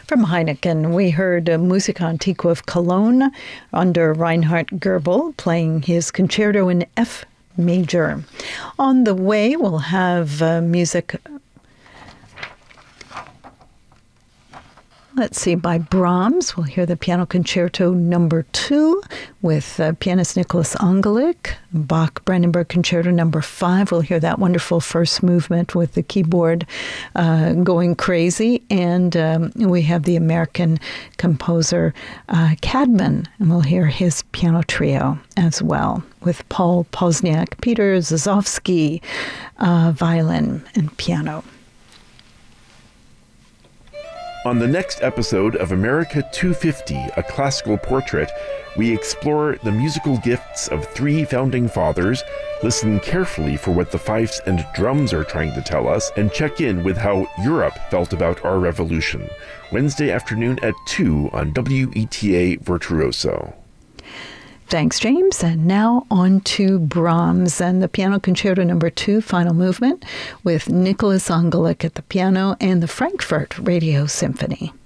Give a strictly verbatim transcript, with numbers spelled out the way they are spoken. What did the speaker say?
From Heineken, we heard uh, Musica Antiqua of Cologne under Reinhard Goebel playing his concerto in F major. On the way, we'll have uh, music, let's see, by Brahms. We'll hear the Piano Concerto number two with uh, pianist Nicholas Angelic. Bach Brandenburg Concerto number five. We'll hear that wonderful first movement with the keyboard uh, going crazy. And um, we have the American composer uh, Cadman, and we'll hear his piano trio as well with Paul Pozniak, Peter Zazowski, uh, violin and piano. On the next episode of America two fifty, A Classical Portrait, we explore the musical gifts of three founding fathers, listen carefully for what the fifes and drums are trying to tell us, and check in with how Europe felt about our revolution. Wednesday afternoon at two on W E T A Virtuoso. Thanks, James. And now on to Brahms and the Piano Concerto number two, final movement, with Nicholas Angelic at the piano and the Frankfurt Radio Symphony.